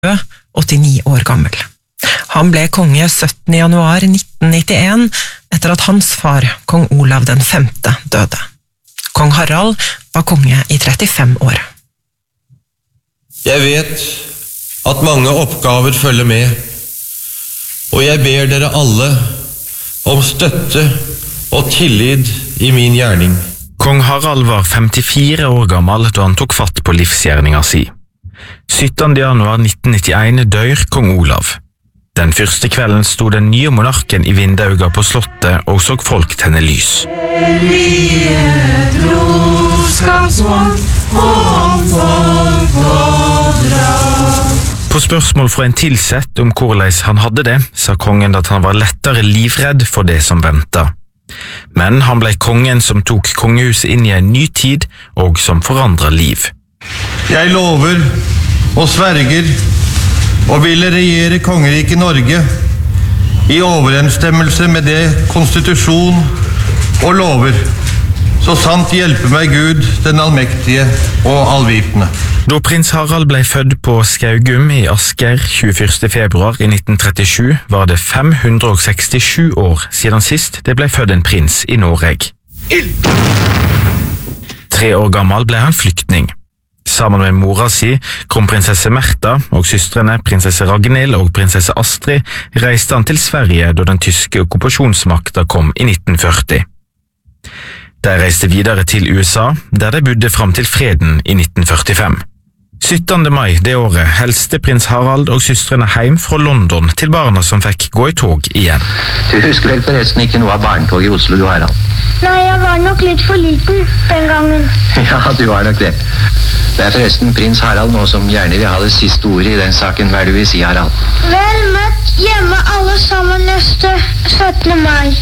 89 år gammel. Han ble konge 17. januar 1991 etter at hans far, kong Olav den 5. døde. Kong Harald var konge i 35 år. Jeg vet at mange oppgaver følger med, og jeg ber dere alle om støtte og tillit i min gjerning. Kong Harald var 54 år gammel da han tok fatt på livsgjerninga si. 17. januar 1991 dør kong Olav. Den første kvelden sto den nye monarken i vindauga på slottet og så folk tenne lys. På spørsmål fra en tilsett om hvordan han hadde det, sa kongen at han var lettere livredd for det som ventet. Men han ble kongen som tok kongehuset inn i en ny tid og som forandret liv. Jeg lover og sverger og ville regjere kongeriket Norge i overensstemmelse med det konstitusjon og lover, så sant hjelpe meg Gud, den allmektige og allvitende. Da prins Harald ble født på Skaugum i Asker 21. februar i 1937, var det 567 år siden sist det ble født en prins i Norge. 3 år gammel ble han flyktning. Sammen med mora si, kronprinsesse Märtha og søstrene prinsesse Ragnhild og prinsesse Astrid, reiste han til Sverige da den tyske okkupasjonsmakta kom i 1940. De reiste videre til USA, der de bodde fram til freden i 1945. 17. mai det året helste prins Harald og søstrene hjem fra London til barna som fikk gå i tog igjen. Du husker vel forresten ikke noe av barnetog i Oslo, du Harald? Nei, jeg var nok litt for liten den gangen. Ja, du var nok det. Det forresten prins Harald nå som gjerne vil ha det siste ordet i den saken. Hva du vil si, Harald? Vel møtt hjemme alle sammen neste 17. mai.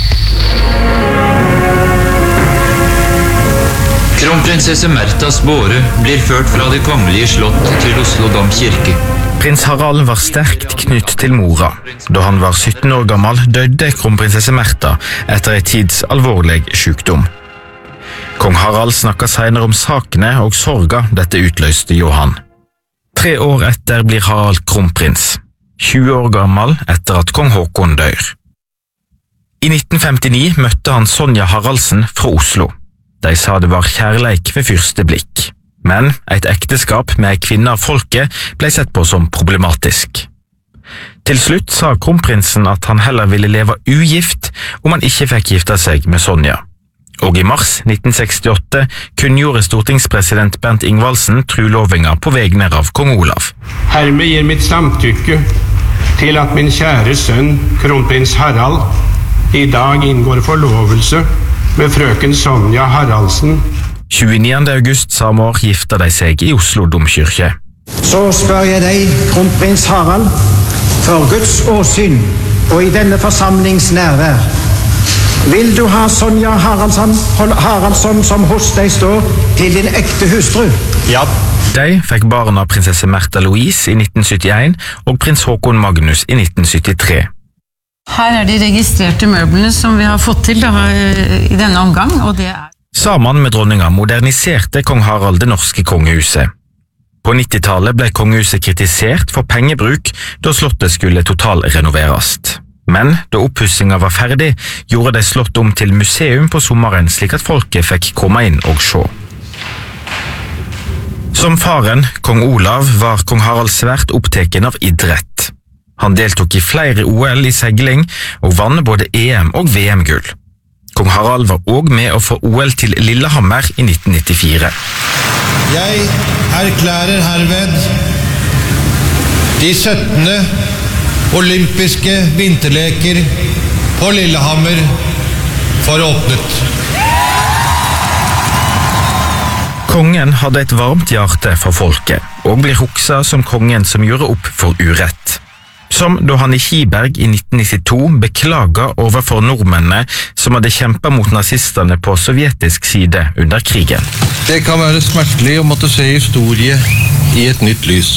Kronprinsesse Märthas båre blir ført fra det kongelige slott til Oslo domkirke. Prins Harald var sterkt knytt til mora. Da han var 17 år gammel døde kronprinsesse Märtha etter en tids alvorlig sykdom. Kong Harald snakket senere om sakene og sorga dette utløste Johan. 3 år etter blir Harald kronprins, 20 år gammel etter at kong Håkon dør. I 1959 møtte han Sonja Haraldsen fra Oslo. De sa det var kjærleik ved første blikk, men et ekteskap med ei kvinne av folket ble sett på som problematisk. Til slutt sa kronprinsen at han heller ville leve ugift om han ikke fikk gifte seg med Sonja. Og i mars 1968 kunngjorde stortingspresident Bernt Ingvaldsen trulovinga på vegne av kong Olav. Hermed gir mitt samtykke til at min kjære sønn, kronprins Harald, i dag inngår forlovelse med frøken Sonja Haraldsen. 29. august samme år gifta de seg i Oslo domkirke. Så spør jeg deg, kronprins Harald, for Guds åsyn og i denne forsamlings nærvær, vil du ha Sonja Haraldsson som hos deg står til din ekte hustru? Ja. De fikk barna prinsesse Märtha Louise i 1971 og prins Håkon Magnus i 1973. Her de registrerte møblene som vi har fått til i denne omgang, og det Sammen med dronninga moderniserte kong Harald det norske kongehuset. På 90-tallet ble kongehuset kritisert for pengebruk da slottet skulle totalrenoveres. Men da oppussinga var ferdig, gjorde de slott om til museum på sommeren slik at folket fikk komme inn og se. Som faren, kong Olav, var kong Harald svært oppteken av idrett. Han deltok i flere OL i segling og vann både EM og VM-gull. Kong Harald var også med å få OL til Lillehammer i 1994. Jeg erklærer herved de 17. olympiske vinterleker på Lillehammer for åpnet. Kongen hadde et varmt hjerte for folket, og blir hukset som kongen som gjorde opp for urett. Som da han i Kiberg i 1992 beklaget overfor nordmennene som hadde kjempet mot nazistene på sovjetisk side under krigen. Det kan være smertelig å måtte se historie i et nytt lys.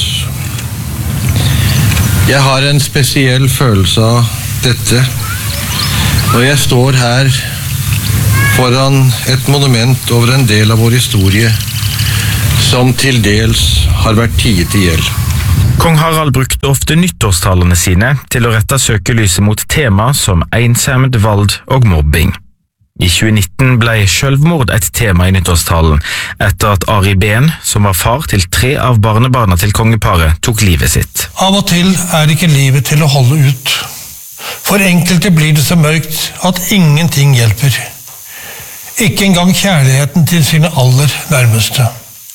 Jeg har en spesiell følelse av dette når jeg står her foran et monument over en del av vår historie som til dels har vært tiet i hjel. Kong Harald brukte ofte nyttårstalene sine til å rette søkelyset mot tema som ensomhet, vold og mobbing. I 2019 ble selvmord et tema i nyttårstalen, etter at Ari Behn, som var far til 3 av barnebarna til kongeparet, tok livet sitt. Av og til er ikke livet til å holde ut. For enkelte blir det så mørkt at ingenting hjelper. Ikke engang kjærligheten til sine aller nærmeste.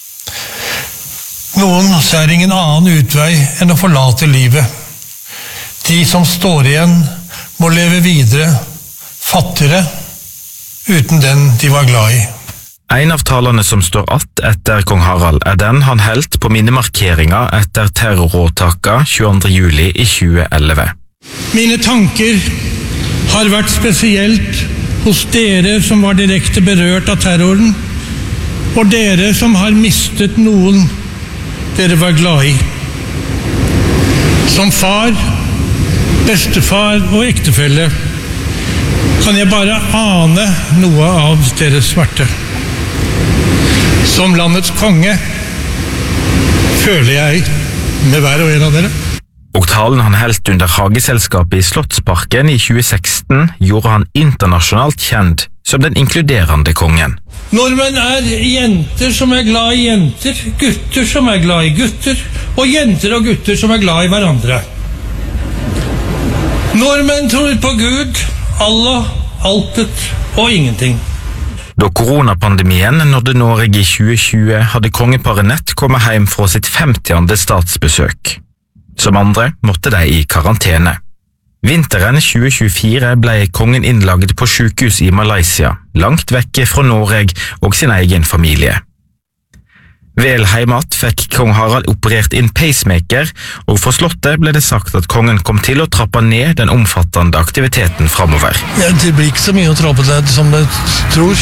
Noen ser ingen annen utvei enn å forlate livet. De som står igjen må leve videre, fattigere, uten den de var glad i. En av talene som står att etter kong Harald er den han helt på minnemarkeringa etter terroråtaka 22. juli i 2011. Mine tanker har vært spesielt hos dere som var direkte berørt av terroren, og dere som har mistet noen dere var glad i. Som far, bestefar og ektefelle kan jeg bare ane noe av deres smerte. Som landets konge føler jeg med hver og en av dere. Og talen han helt under Hageselskapet i Slottsparken i 2016 gjorde han internasjonalt kjent som den inkluderende kongen. Nordmenn er jenter som er glad i jenter, gutter som er glad i gutter, og jenter og gutter som er glad i hverandre. Nordmenn tror på Gud, Allah, altet og ingenting. Da koronapandemien nådde Norge i 2020, hadde kongeparet nett kommet hjem fra sitt 50. statsbesøk. Som andre måtte de i karantene. Vinteren 2024 ble kongen innlagt på sykehus i Malaysia, langt vekke fra Norge og sin egen familie. Vel heimat fikk kong Harald operert inn pacemaker, og for slottet ble det sagt at kongen kom til å trappe ned den omfattende aktiviteten fremover. Ja, det blir ikke så mye å trappe ned som du tror.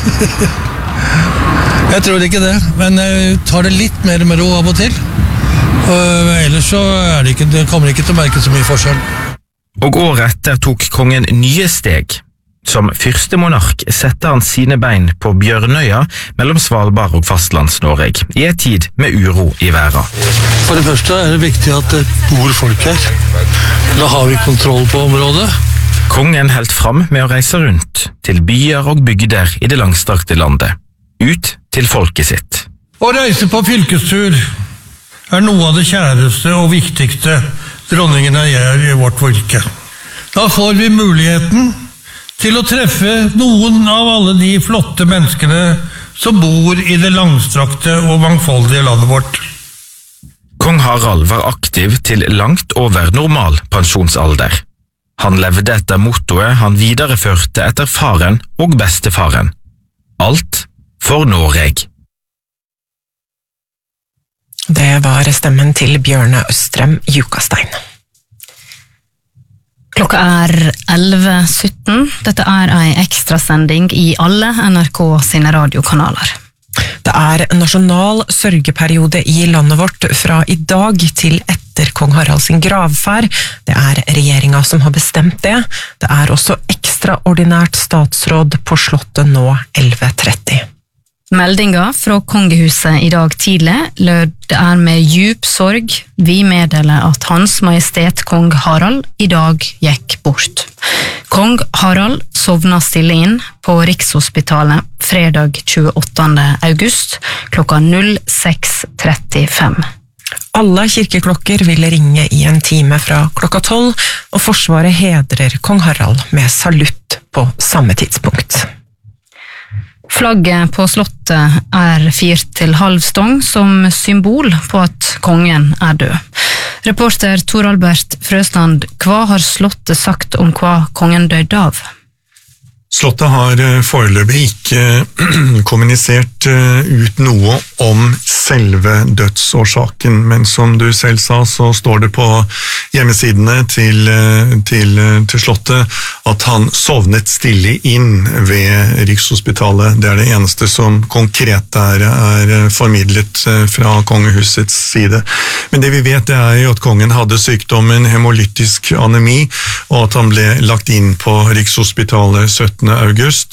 Jeg tror ikke det, men jeg tar det litt mer med ro av og til. Ellers så det kommer ikke til å merke så mye forskjell. Og året etter tok kongen nye steg. Som første monark sette han sine bein på Bjørnøya mellom Svalbard og fastlands-Norge, i en tid med uro i verden. For det første er det viktig at det bor folk her. Da har vi kontroll på området. Kongen helt fram med å reise rundt til byer og bygder i det langstrakte landet, ut til folket sitt. Å reise på fylkestur er noe av det kjæreste og viktigste dronningene gjør i vårt virke. Da får vi muligheten til å treffe noen av alle de flotte menneskene som bor i det langstrakte og mangfoldige landet vårt. Kong Harald var aktiv til langt over normal pensjonsalder. Han levde etter mottoet han videreførte etter faren og bestefaren. Alt for Norge. Det var stemmen til Bjørne Østrem Jukastein. Klokka er 11:17. Dette er en ekstrasending i alle NRK sine radiokanaler. Det er nasjonal sørgeperiode i landet vårt fra i dag til etter kong Harald sin gravferd. Det er regjeringa som har bestemt det. Det er også ekstraordinært statsråd på slottet nå 11:30. Meldinga fra kongehuset i dag tidlig lød: det er med djup sorg vi meddeler at Hans Majestet Kong Harald i dag gikk bort. Kong Harald sovna stille inn på Rikshospitalet fredag 28. august klokka 06:35. Alle kirkeklokker vil ringe i en time fra klokka 12, og Forsvaret hedrer kong Harald med salutt på samme tidspunkt. Flagget på slottet er firt til halv stong som symbol på at kongen er død. Reporter Tor Albert Frøsland, hva har slottet sagt om hva kongen døde av? Slottet har foreløpig ikke kommunisert ut noe om selve dødsårsaken, men som du selv sa, så står det på hjemmesidene til Slottet at han sovnet stille inn ved Rikshospitalet. Det er det eneste som konkret er formidlet fra kongehusets side. Men det vi vet er jo at kongen hadde sykdommen hemolytisk anemi, og at han ble lagt inn på Rikshospitalet 17. august.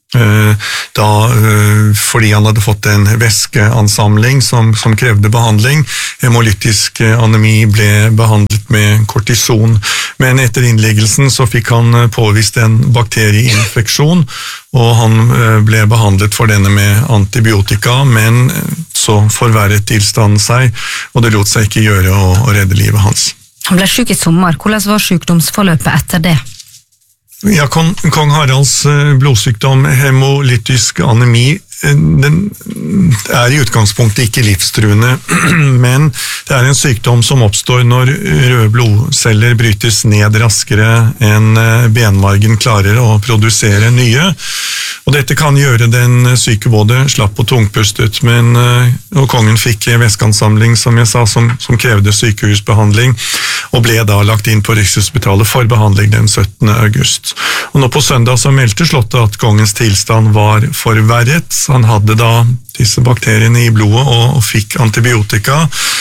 fordi han hadde fått en væskeansamling som krevde behandling. Hemolytisk anemi ble behandlet med kortison, men etter innleggelsen så fikk han påvist en bakterieinfeksjon, og han ble behandlet for denne med antibiotika, men så forverret tilstanden seg, og det lot seg ikke gjøre å redde livet hans. Han ble syk i sommer. Hvordan var sykdomsforløpet etter det? Ja, kong Haralds blodsykdom, hemolytisk anemi, den i utgangspunktet ikke livstruende, men det en sykdom som oppstår når røde blodceller brytes ned raskere enn benmargen klarer å produsere nye. Og dette kan gjøre den syke både slapp og tungpustet, men og kongen fikk væskeansamling, som jeg sa, som krevde sykehusbehandling, og ble da lagt inn på Rikshospitalet for behandling den 17. august. Og nå på søndag så meldte Slottet at kongens tilstand var forverret. Han hadde da disse bakteriene i blodet og fikk antibiotika,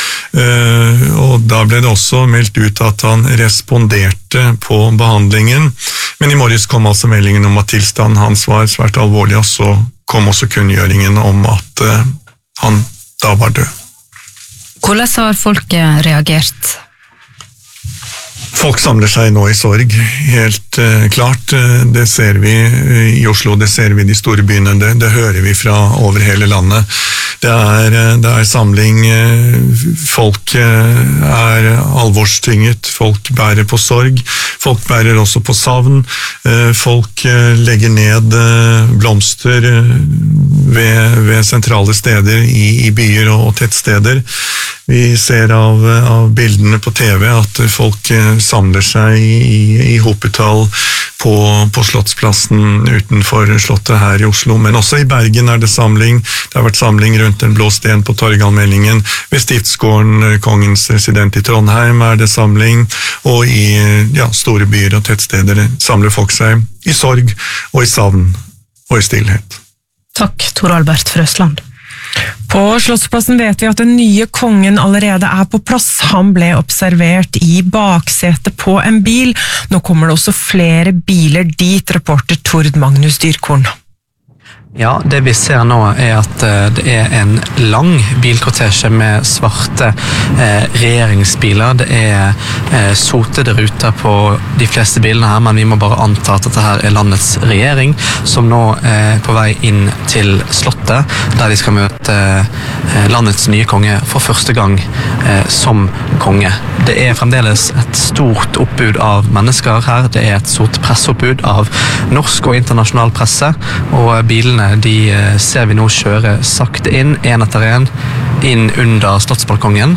og da ble det også meldt ut at han responderte på behandlingen. Men i morges kom altså meldingen om at tilstanden hans var svært alvorlig, og så kom også kunngjøringen om at han da var død. Hvordan har folk reagert? Folk samler seg nå i sorg, helt klart. Det ser vi i Oslo, det ser vi i de store byene, det hører vi fra over hele landet. Det samling, folk alvorstynget, folk bærer på sorg, folk bærer også på savn, folk legger ned blomster ved sentrale steder i byer og tettsteder. Vi ser av bildene på TV at folk samler seg i hopetall på Slottsplassen utenfor Slottet her i Oslo, men også i Bergen det samling. Det har vært samling rundt den blå sten på Torgallmenningen. Ved Stiftsgården, kongens resident i Trondheim, det samling, og i store byer og tettsteder samler folk seg i sorg og i savn og i stillhet. Takk, Tor Albert Frøsland. På Slottsplassen vet vi at den nye kongen allerede på plass. Han ble observert i baksetet på en bil. Nå kommer det også flere biler dit, reporter Tord Magnus Dyrkorn. Ja, det vi ser nå at det en lang bilkortesje med svarte regjeringsbiler. Det sotede ruter på de fleste bilene her, men vi må bare anta at dette her landets regjering, som nå på vei inn til Slottet, der de skal møte landets nye konge for første gang som konge. Det fremdeles et stort oppbud av mennesker her. Det et stort presseoppbud av norsk og internasjonal presse, og bilene de ser vi nå kjøre sakte inn, en etter en, inn under slottsbalkongen,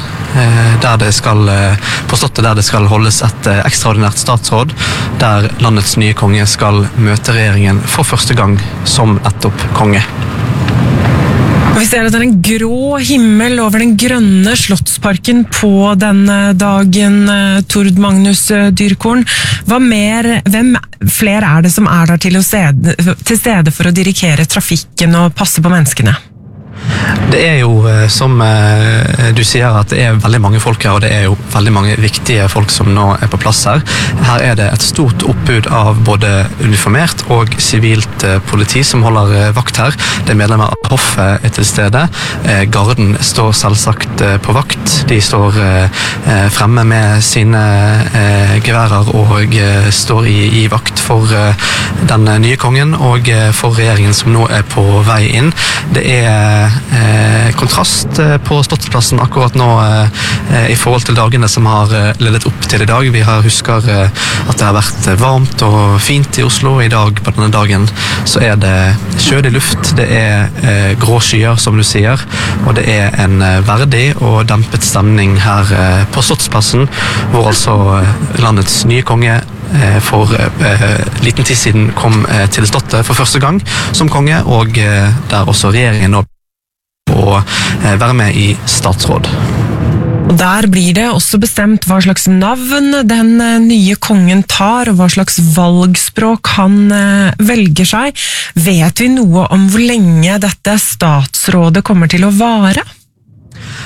på Slottet der det skal holdes et ekstraordinært statsråd, der landets nye konge skal møte regjeringen for første gang som nettopp konge. Vi ser at det en grå himmel over den grønne slottsparken på denne dagen, Tord Magnus Dyrkorn. Hvem flere det som der til stede for å dirigere trafikken og passe på menneskene? Det jo, som du sier, at det veldig mange folk her, og det jo veldig mange viktige folk som nå på plass her. Her det et stort oppbud av både uniformert og sivilt politi som holder vakt her. Det medlemmer av hoffet til stede. Garden står selvsagt på vakt. De står fremme med sine geværer og står i vakt for den nye kongen og for regjeringen som nå på vei inn. Det kontrast på Slottsplassen akkurat nå i forhold til dagene som har ledet opp til i dag. Vi husker at det har vært varmt og fint i Oslo. I dag, på denne dagen, så det kjølig luft, det grå skyer, som du sier, og det en verdig og dempet stemning her på Slottsplassen, hvor altså landets nye konge for liten tid siden kom til Slottet for første gang som konge, og der også regjeringen nå å være med i statsråd. Og der blir det også bestemt hva slags navn den nye kongen tar, og hva slags valgspråk han velger seg. Vet vi noe om hvor lenge dette statsrådet kommer til å vare?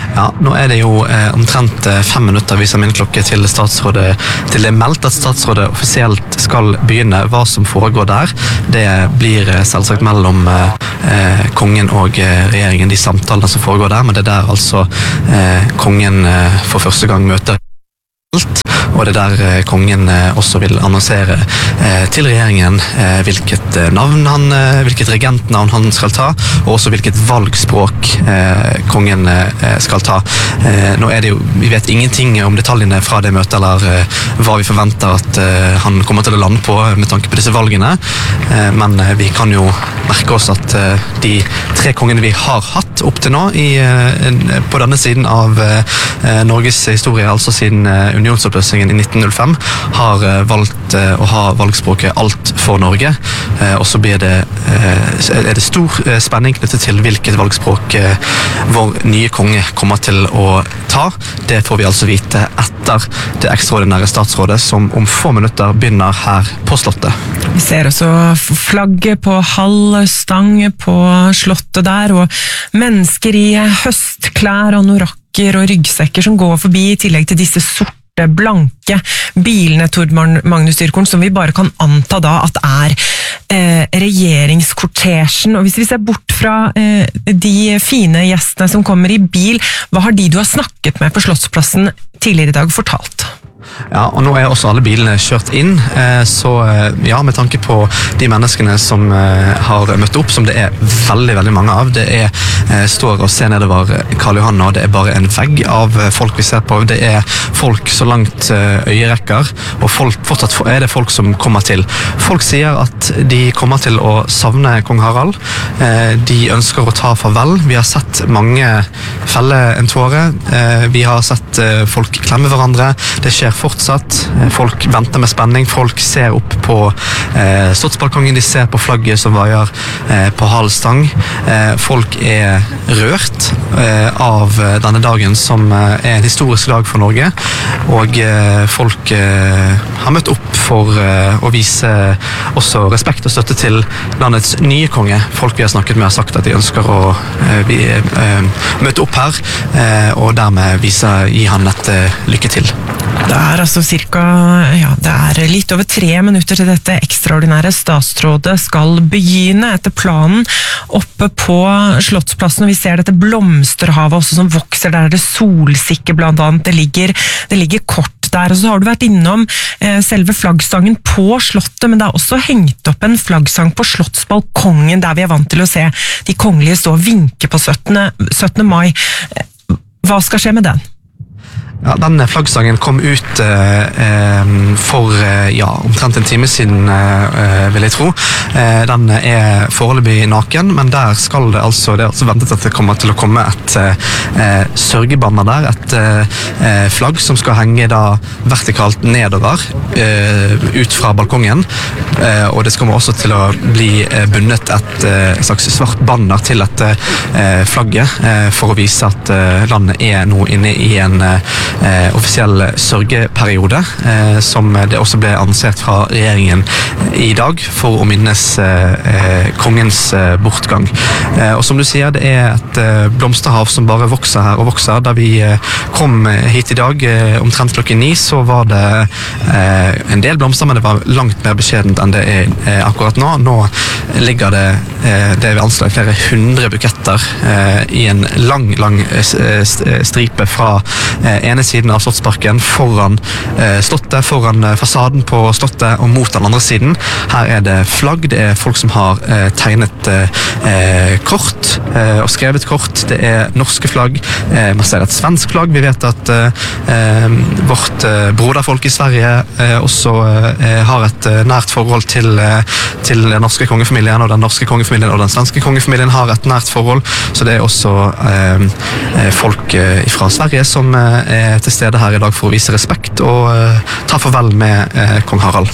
Ja, nå det jo omtrent 5 minutter viser min klokke til statsrådet, til det meldt at statsrådet offisielt skal begynne. Hva som foregår der, det blir selvsagt mellom kongen og regjeringen, de samtalene som foregår der, men det der altså kongen for første gang møter og det der kongen også vil annonsere til regjeringen hvilket regentnavn han skal ta, og også hvilket valgspråk kongen skal ta. Nå det jo, vi vet ingenting om detaljene fra det møtet, eller hva vi forventer at han kommer til å lande på med tanke på disse valgene, men vi kan jo merke oss at de 3 kongene vi har hatt opp til nå på denne siden av Norges historie, altså siden unionsoppløsningen i 1905, har valgt å ha valgspråket Alt for Norge, og så blir det stor spenning knyttet til hvilket valgspråk vår nye konge kommer til å ta. Det får vi altså vite etter det ekstraordinære statsrådet som om få minutter begynner her på Slottet. Vi ser også flagget på halv stang på Slottet der, og mennesker i høstklær, anorakker og ryggsekker som går forbi, i tillegg til disse sorte, blanke bilene, Tord Magnus Dyrkorn, som vi bare kan anta da at regjeringskortesjen. Og hvis vi ser bort fra de fine gjestene som kommer i bil, hva har de du har snakket med på Slottsplassen tidligere i dag fortalt? Ja, og nå også alle bilene kjørt inn, så ja, med tanke på de menneskene som har møtt opp, som det veldig, veldig mange av, det står og ser nedover Karl Johan, og det bare en vegg av folk vi ser på, det folk så langt øyerekker, og fortsatt det folk som kommer til. Folk sier at de kommer til å savne kong Harald, de ønsker å ta farvel, vi har sett mange felle en tåre, vi har sett folk klemme hverandre, det skjer fortsatt, folk venter med spenning, folk ser opp på slottsbalkongen, de ser på flagget som vaier på halv stang, folk rørt av denne dagen som en historisk dag for Norge, og folk har møtt opp for å vise også respekt og støtte til landets nye konge. Folk vi har snakket med har sagt at de ønsker å møte opp her, og dermed gi han et lykke til. Det altså det litt over 3 minutter til dette ekstraordinære statsrådet skal begynne etter planen oppe på Slottsplassen, og vi ser dette blomsterhavet også som vokser, der det solsikke blant annet, det ligger kort der, og så har du vært innom selve flaggstangen på Slottet, men det også hengt opp en flaggstang på Slottsbalkongen, der vi vant til å se de kongelige stå og vinke på 17. mai. Hva skal skje med den? Ja, den flaggstangen kom ut for omtrent en time siden, vil jeg tro. Den foreløpig naken, men der skal det altså ventet at det kommer til å komme et sørgebanner der, et flagg som skal henge da vertikalt nedover, ut fra balkongen, og det kommer også til å bli bundet et slags svart banner til dette flagget, for å vise at landet nå inne i en offisiell sørgeperiode, som det også ble annonsert fra regjeringen i dag for å minnes kongens bortgang. Og som du sier, det et blomsterhav som bare vokser her og vokser. Da vi kom hit i dag omtrent klokken 9, så var det en del blomster, men det var langt mer beskjedent enn det akkurat nå. Nå ligger det ved anslag flere 100 buketter i en lang stripe fra ene siden av Slottsparken, foran Slottet, foran fasaden på Slottet og mot den andre siden. Her det flagg, det folk som har tegnet kort og skrevet kort, det norske flagg, man ser et svensk flagg, vi vet at vårt broderfolk i Sverige også har et nært forhold til den norske kongefamilien, og den norske kongefamilien og den svenske kongefamilien har et nært forhold, så det også folk fra Sverige som til stede her i dag for å vise respekt og ta farvel med kong Harald.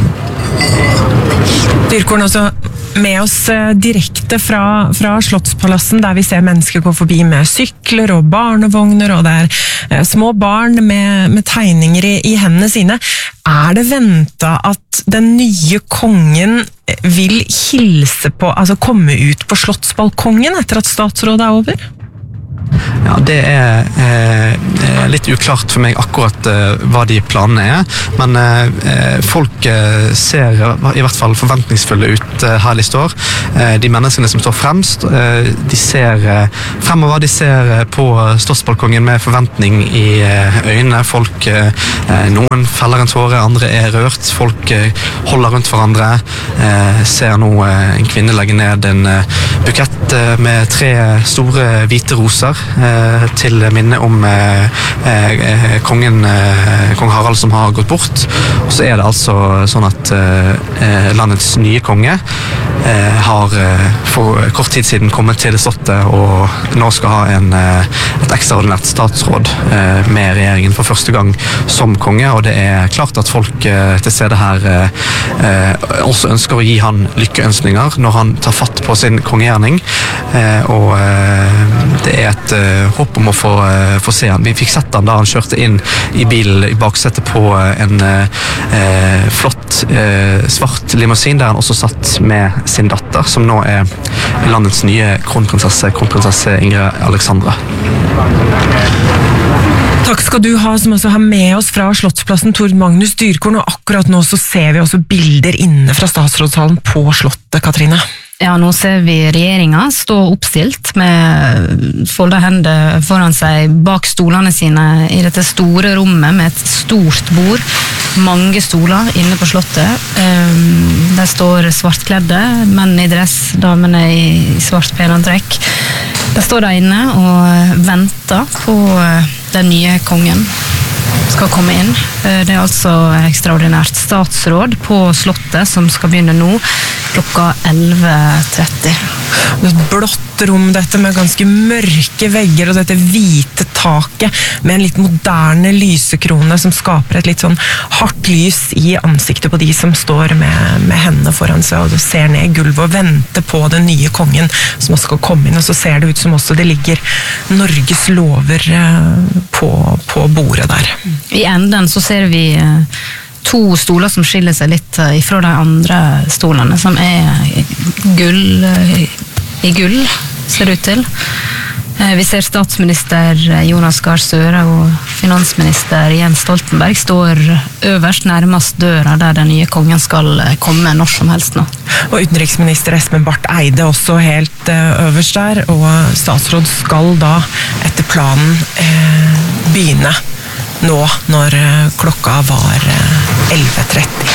Dyrkorn, altså med oss direkte fra Slottsplassen, der vi ser mennesker gå forbi med sykler og barnevogner, og det små barn med tegninger i hendene sine. Det ventet at den nye kongen vil hilse på, altså komme ut på Slottsbalkongen etter at statsrådet over? Ja, det litt uklart for meg akkurat hva de planene men folk ser i hvert fall forventningsfulle ut her de står. De menneskene som står fremst, de ser fremover, de ser på slottsbalkongen med forventning i øynene. Folk, noen feller en tåre, andre rørt. Folk holder rundt hverandre. Ser nå en kvinne legge ned en bukett med 3 store hvite roser til minne om kong Harald som har gått bort. Og så det altså sånn at landets nye konge har for kort tid siden kommet til slottet og nå skal ha et ekstraordinært statsråd med regjeringen for første gang som konge, og det klart at folk til stede her også ønsker å gi han lykkeønskninger når han tar fatt på sin kongegjerning, og det et håp om å få se han. Vi fikk sett han da han kjørte inn i bilen i baksetet på en flott svart limousin der han også satt med sin datter, som nå landets nye kronprinsesse Ingrid Alexandra. Takk skal du ha, som også har med oss fra Slottsplassen, Tord Magnus Dyrkorn, og akkurat nå så ser vi også bilder inne fra statsrådshallen på Slottet, Katrine. Ja, nå ser vi regjeringen stå oppstilt med foldet hender foran seg bak stolene sine i dette store rommet med et stort bord, mange stoler inne på Slottet. Der står svartkledde, menn i dress, damene i svart penantrekk. Der står de inne og venter på den nye kongen skal komme inn. Det altså ekstraordinært statsråd på Slottet som skal begynne nå klokka 11:30. Et blått rom dette med ganske mørke vegger og dette hvite taket med en litt moderne lysekrone som skaper et litt sånn hardt lys i ansiktet på de som står med hendene foran seg og ser ned i gulvet og venter på den nye kongen som skal komme inn, og så ser det ut som også det ligger Norges lover på bordet der. I enden så ser vi 2 stoler som skiller seg litt ifra de andre stolene, som gull i gull, ser det ut til. Vi ser statsminister Jonas Gahr Støre og finansminister Jens Stoltenberg står øverst nærmest døra der den nye kongen skal komme når som helst nå. Og utenriksminister Espen Barth Eide også helt øverst der, og statsråd skal da etter planen begynne nå når klokka var 11:30.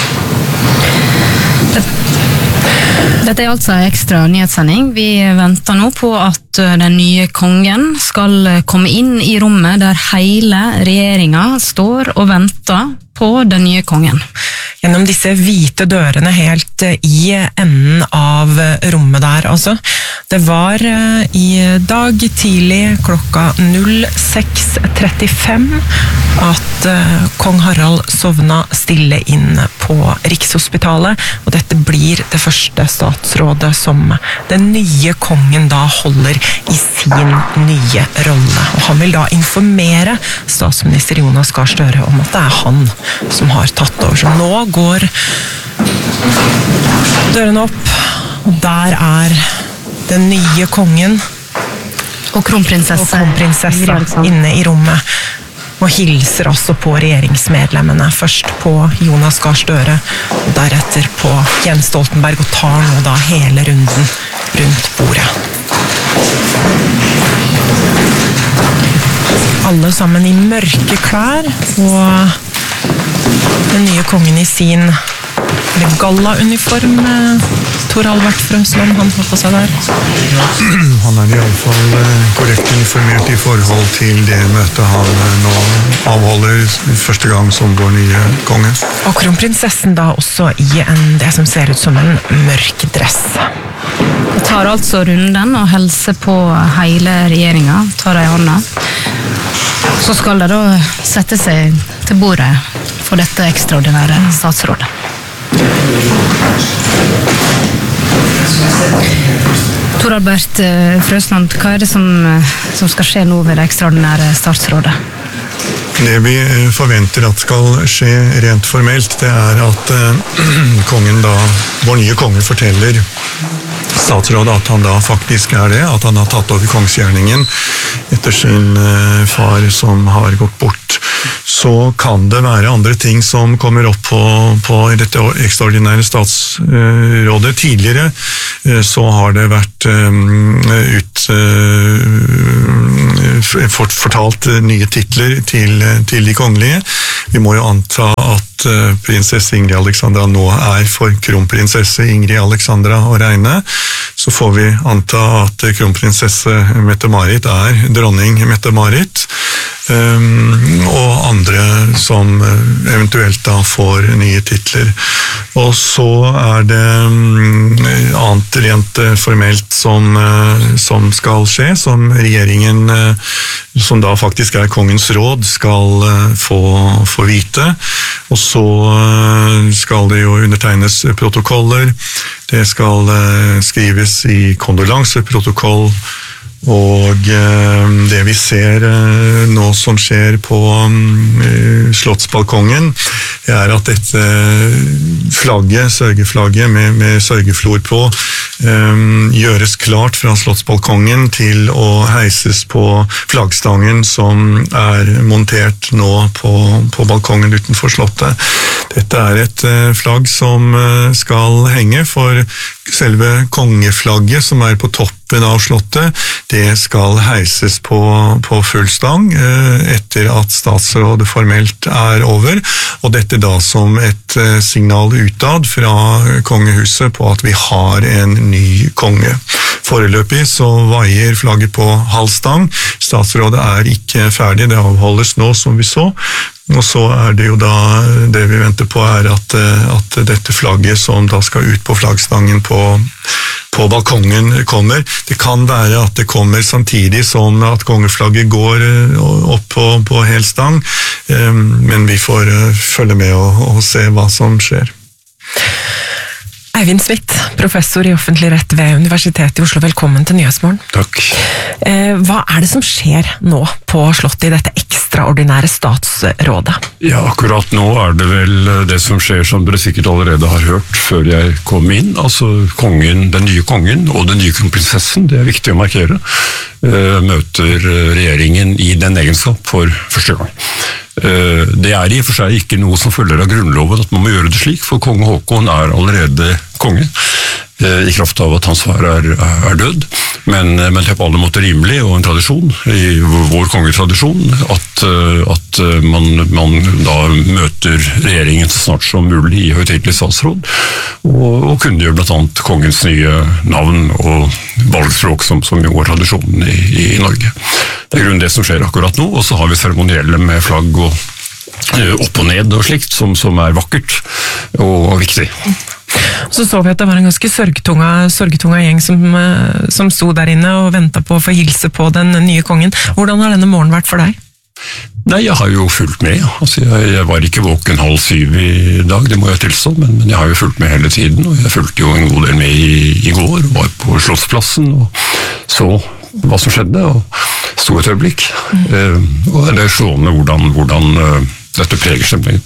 Dette altså en ekstra nyhetssending. Vi venter nå på at den nye kongen skal komme inn i rommet der hele regjeringen står og venter på den nye kongen. Gjennom disse hvite dørene helt i enden av rommet der, altså. Det var i dag tidlig klokka 06:35 at kong Harald sovna stille inn på Rikshospitalet, og dette blir det første statsrådet som den nye kongen da holder i sin nye rolle. Og han vil da informere statsminister Jonas Gahr Støre om at det han som har tatt over. Så nå går dørene opp, og der den nye kongen og kronprinsessa inne i rommet og hilser også på regjeringsmedlemmene, først på Jonas Gahr Støre og deretter på Jens Stoltenberg, og tar nå da hele runden rundt bordet. Alle sammen i mørke klær, og den nye kongen i sin gallauniform, Tor Albert Frøsland, han har på seg der. Han i alle fall korrekt informert i forhold til det møtet han nå avholder første gang som vår nye konge. Og kronprinsessen da også i det som ser ut som en mørk dress. Jeg tar altså runden og hilser på hele regjeringen, tar deg i hånda. Så skal de da sette seg til bordet for dette ekstraordinære statsrådet. Tor Albert Frøsland, hva det som skal skje nå ved det ekstraordinære statsrådet? Det vi forventer at skal skje rent formelt, det at kongen da, vår nye konge forteller statsråd at han da faktisk det, at han har tatt over kongsgjerningen etter sin far som har gått bort. Så kan det være andre ting som kommer opp på dette ekstraordinære statsrådet. Tidligere så har det vært fortalt nye titler til de kongelige. Vi må jo anta at prinsesse Ingrid Alexandra nå for kronprinsesse Ingrid Alexandra å regne. Så får vi anta at kronprinsesse Mette-Marit dronning Mette-Marit, og andre som eventuelt da får nye titler. Og så det annet rent formelt som skal skje, som regjeringen, som da faktisk kongens råd, skal få vite. Og så skal det jo undertegnes protokoller, det skal skrives i kondolanseprotokoll, og det vi ser nå som skjer på Slottsbalkongen, at dette flagget, sørgeflagget med sørgeflor på, gjøres klart fra Slottsbalkongen til å heises på flaggstangen som montert nå på balkongen utenfor Slottet. Dette et flagg som skal henge, for selve kongeflagget som på toppen av Slottet, det skal heises på full stang etter at statsrådet formelt over, og dette da som et signal utad fra kongehuset på at vi har en ny konge. Foreløpig så vaier flagget på halv stang, statsrådet ikke ferdig, det avholdes nå som vi så, og så det jo da det vi venter på at dette flagget som da skal ut på flaggstangen på balkongen kommer. Det kan være at det kommer samtidig som at kongeflagget går opp på hel stang, men vi får følge med og se hva som skjer. Eivind Smith, professor i offentlig rett ved Universitetet i Oslo. Velkommen til Nyhetsmorgen. Takk. Hva det som skjer nå på Slottet i dette ekstraordinære statsrådet? Ja, akkurat nå det vel det som skjer som dere sikkert allerede har hørt før jeg kom inn. Altså kongen, den nye kongen og den nye kronprinsessen, det viktig å markere, møter regjeringen i den egenskap for første gang. Det i og for seg ikke noe som følger av grunnloven at man må gjøre det slik, for kong Håkon allerede konge, i kraft av at hans far død, men det på alle måter rimelig og en tradisjon i vår kongetradisjon at man da møter regjeringen så snart som mulig i høytidelig statsråd og kunngjør blant annet kongens nye navn og valgspråk som jo tradisjonen i Norge. Det grunnen det som skjer akkurat nå, og så har vi seremonielle med flagg og opp og ned og slikt som vakkert og viktig. Så vi at det var en ganske sorgetunga gjeng som sto der inne og ventet på å få hilse på den nye kongen. Hvordan har denne morgenen vært for deg? Nei, jeg har jo fulgt med. Altså, jeg var ikke våken 6:30 i dag, det må jeg tilstå, men jeg har jo fulgt med hele tiden, og jeg fulgte jo en god del med i går, og var på Slottsplassen, og så hva som skjedde, og sto et øyeblikk. Og det slående hvordan dette preger stemningen.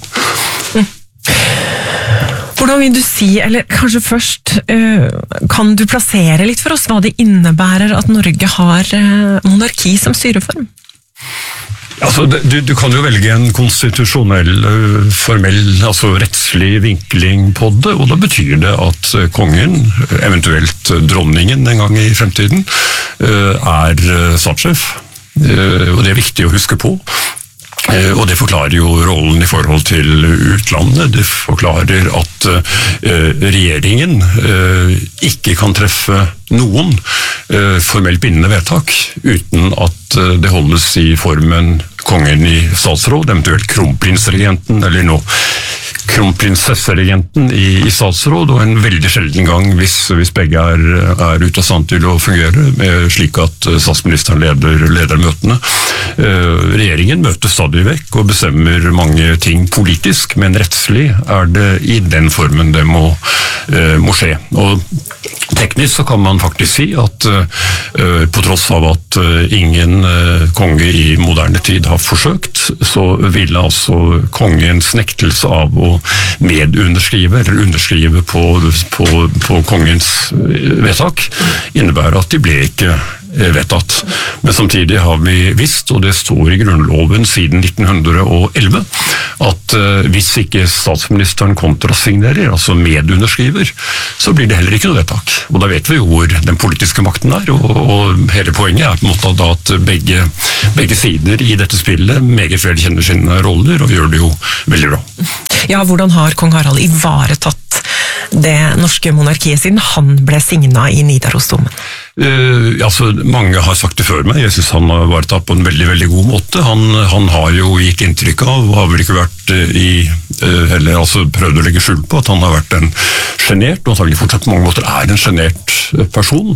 Hvordan vil du si, eller kanskje først, kan du plassere litt for oss hva det innebærer at Norge har monarki som styreform? Altså, du kan jo velge en konstitusjonell, formell, altså rettslig vinkling på det, og da betyr det at kongen, eventuelt dronningen en gang i fremtiden, statssjef. Og det viktig å huske på. Og det forklarer jo rollen i forhold til utlandet. Det forklarer at regjeringen ikke kan treffe noen formelt bindende vedtak uten at det holdes i formen kongen i statsråd, eventuelt kronprinsregenten, eller nå kronprinsesseregenten i statsråd, og en veldig sjelden gang hvis begge er ute av stand til å fungere, slik at statsministeren leder møtene. Regjeringen møter stadig vekk og bestemmer mange ting politisk, men rettslig er det i den formen det må skje. Og teknisk så kan man faktisk si at på tross av at ingen konge i moderne tid har forsøkt, så ville altså kongens nektelse av å medunderskrive eller underskrive på kongens vedtak innebærer at de ble ikke vedtatt. Men samtidig har vi visst, og det står i grunnloven siden 1911, at hvis ikke statsministeren kontrasignerer, altså medunderskriver, så blir det heller ikke noe vedtak. Og da vet vi jo hvor den politiske makten er, og hele poenget er på en måte da at begge sider i dette spillet meget vel kjenner sine roller, og gjør det jo veldig bra. Ja, hvordan har kong Harald ivaretatt det norske monarkiet siden han ble signet i Nidarosdomen? Mange har sagt det før meg. Jeg synes han har vært på en veldig, veldig god måte. Han har jo gitt inntrykk av, og har vel ikke vært prøvd å legge skjul på, at han har vært en genert, og antagelig fortsatt på mange måter er en genert person,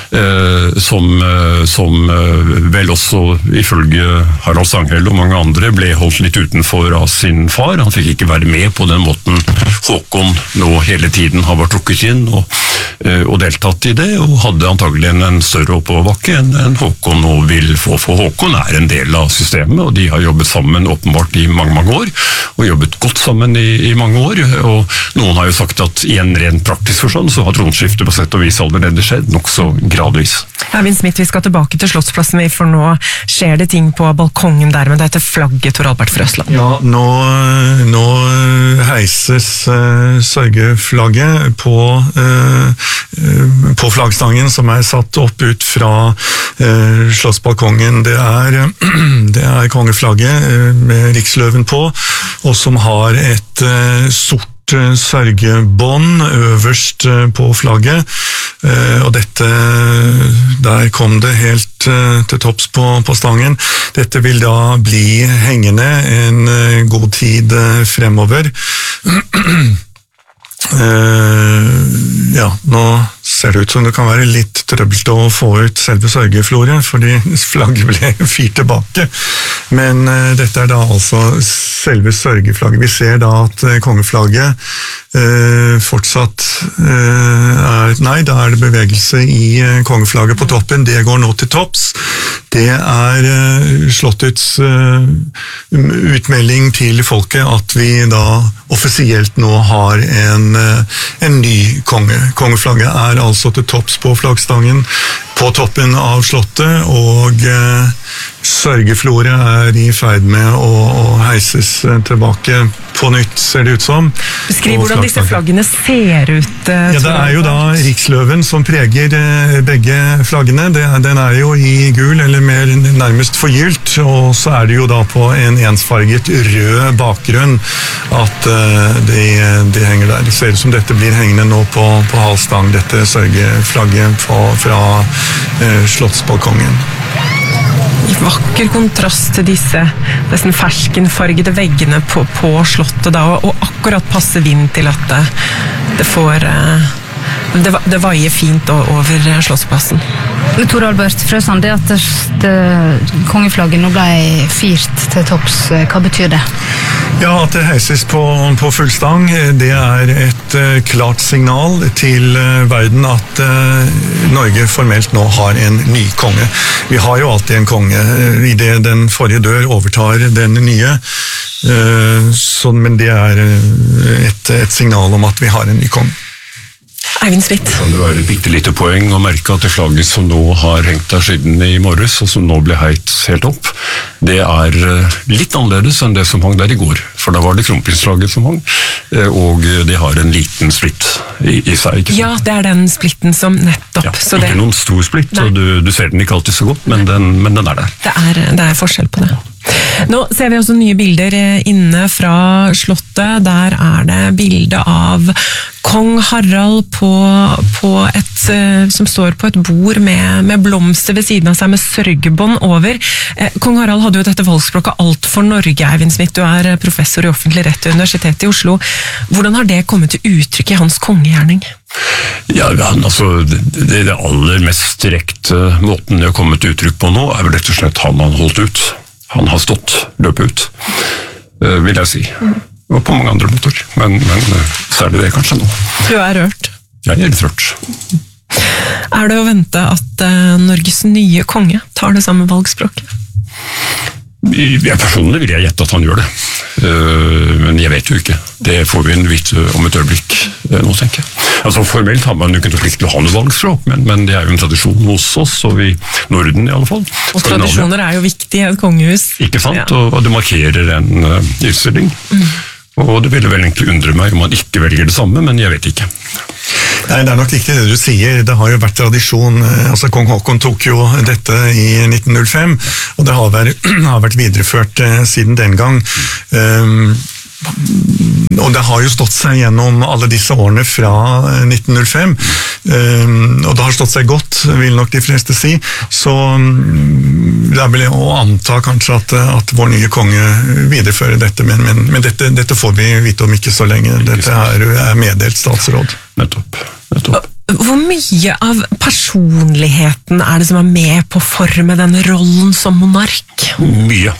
som vel også ifølge Harald Stanghelle og mange andre ble holdt litt utenfor av sin far. Han fikk ikke være med på den måten Håkon nå hele tiden har vært trukket inn og deltatt i det, og hadde antagelig en større oppoverbakke enn Håkon nå vil få. For Håkon er en del av systemet, og de har jobbet sammen åpenbart i mange, mange år, og jobbet godt sammen i mange år, og noen har jo sagt at i en ren praktisk forstand så har tronskiftet på sett og vis allerede skjedd, nok så gradvis. Eivind Smith, vi skal tilbake til Slottsplassen, for nå skjer det ting på balkongen der med dette flagget, Tor Albert Frøsland. Ja, nå heises sørgeflagget på flaggstangen som er satt opp ut fra slottsbalkongen. Det er kongeflagget med riksløven på, og som har et sort sørgebånd øverst på flagget, og der kom det helt til topps på stangen. Dette vil da bli hengende en god tid fremover. Nå ser det ut som det kan være litt trøbbelt å få ut selve sørgefloret, fordi flagget ble fyrt tilbake. Men dette er da altså selve sørgeflagget. Vi ser da at kongeflagget fortsatt da er det bevegelse i kongeflagget på toppen. Det går nå til topps. Det er Slottets utmelding til folket at vi da offisielt nå har en ny konge. Kongeflagget er altså til topps på flaggstangen på toppen av slottet, og sørgefloret er i ferd med å heises tilbake på nytt, ser det ut som. Beskriv hvordan disse flaggene ser ut. Det er jo da riksløven som preger begge flaggene. Den er jo i gul, eller mer nærmest forgylt, og så er det jo da på en ensfarget rød bakgrunn at de henger der. Det ser ut som dette blir hengende nå på halvstang, dette sørgeflagget fra slottsbalkongen. I vakker kontrast til disse nesten ferskenfargede veggene på slottet da, og akkurat passe vind til at det vaier fint over Slottsplassen. Tor Albert Frøsland, det at kongeflagget nå ble firt til topps, hva betyr det? Ja, at det heises på full stang, det er et klart signal til verden at Norge formelt nå har en ny konge. Vi har jo alltid en konge, i det den forrige dør overtar den nye, men det er et signal om at vi har en ny konge. Eivind Smith. Det kan være et bitte lite poeng å merke at det flagget som nå har hengt der siden i morges, og som nå ble heit helt opp, det er litt annerledes enn det som hang der i går. For da var det kronprinsflagget som hang, og det har en liten splitt i seg. Ikke sant? Ja, det er den splitten som nettopp... Ja, ikke noen stor splitt, og du ser den ikke alltid så godt, men den er der. Det er forskjell på det. Nå ser vi også nye bilder inne fra slottet. Der det bilde av kong Harald som står på et bord med blomster ved siden av seg med sørgebånd over. Kong Harald hadde jo dette valgspråket Alt for Norge, Eivind Smith. Du professor i offentlig rett ved Universitetet i Oslo. Hvordan har det kommet til uttrykk i hans kongegjerning? Ja, altså, det aller mest direkte måten det har kommet til uttrykk på nå, vel rett og slett han holdt ut. Han har stått, løpet ut, vil jeg si. Og på mange andre måter, men særlig det kanskje nå. Du rørt? Jeg litt rørt. Det å vente at Norges nye konge tar det samme valgspråket? Personlig vil jeg gjette at han gjør det, men jeg vet jo ikke. Det får vi vite om et øyeblikk nå, tenker jeg. Altså formelt har man jo ikke noe plikt til å ha noe valgspråk, men det jo en tradisjon hos oss, og i Norden i alle fall. Og tradisjoner jo viktig i et kongehus. Ikke sant, ja. Og det markerer en utstilling. Og det ville vel egentlig undre meg om man ikke velger det samme, men jeg vet ikke. Nei, det nok riktig det du sier. Det har jo vært tradisjon. Altså Kong Haakon tok jo dette i 1905, og det har vært videreført siden den gang. Og det har jo stått seg gjennom alle disse årene fra 1905, og det har stått seg godt, vil nok de fleste si, så det vel å anta kanskje at vår nye konge viderefører dette, men dette får vi vite om ikke så lenge. Dette meddelt statsråd. Nettopp. Hvor mye av personligheten det som med på å forme den rollen som monark? Mye.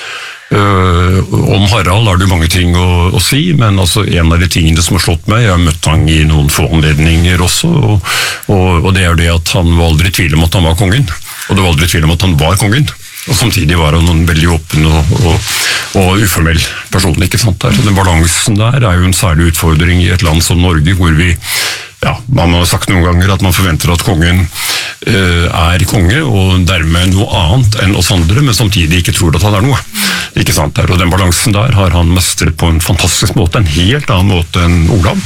Om Harald det jo mange ting å si, men altså en av de tingene som har slått meg, jeg har møtt han i noen få anledninger også, og det det at han var aldri i tvil om at han var kongen, og det var aldri i tvil om at han var kongen, og samtidig var han en veldig åpen og uformell person, ikke sant der. Så den balansen der jo en særlig utfordring i et land som Norge, hvor vi man har sagt noen ganger at man forventer at kongen konge, og dermed noe annet enn oss andre, men samtidig ikke tror at han noe. Ikke sant der, og den balansen der har han mestret på en fantastisk måte, en helt annen måte enn Olav.